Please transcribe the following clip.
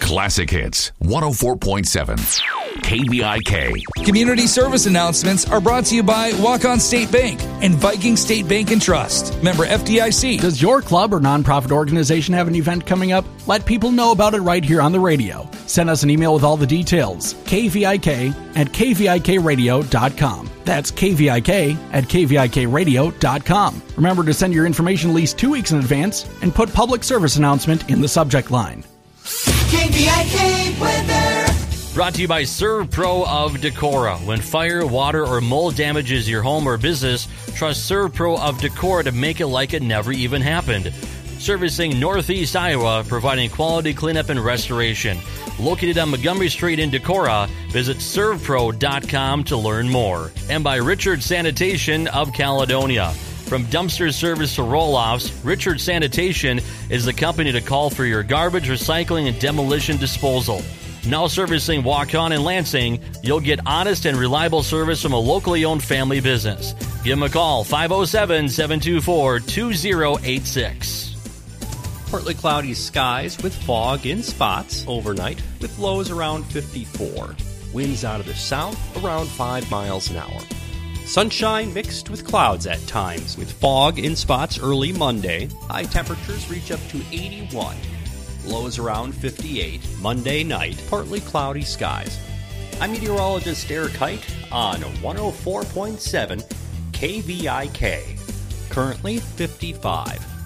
Classic Hits 104.7 KVIK. Community service announcements are brought to you by Walk-On State Bank and Viking State Bank and Trust. Member FDIC. Does your club or nonprofit organization have an event coming up? Let people know about it right here on the radio. Send us an email with all the details. KVIK@kvikradio.com. That's KVIK@kvikradio.com. Remember to send your information at least 2 weeks in advance and put public service announcement in the subject line. KVIK weather. Brought to you by ServPro of Decorah. When fire, water, or mold damages your home or business, trust ServPro of Decorah to make it like it never even happened. Servicing Northeast Iowa, providing quality cleanup and restoration. Located on Montgomery Street in Decorah, visit servpro.com to learn more. And by Richard Sanitation of Caledonia. From dumpster service to roll-offs, Richard Sanitation is the company to call for your garbage, recycling, and demolition disposal. Now servicing Waukon and Lansing, you'll get honest and reliable service from a locally owned family business. Give them a call, 507-724-2086. Partly cloudy skies with fog in spots overnight, with lows around 54. Winds out of the south around 5 miles an hour. Sunshine mixed with clouds at times, with fog in spots early Monday. High temperatures reach up to 81. Lows around 58. Monday night, partly cloudy skies. I'm meteorologist Eric Height on 104.7 KVIK. Currently 55.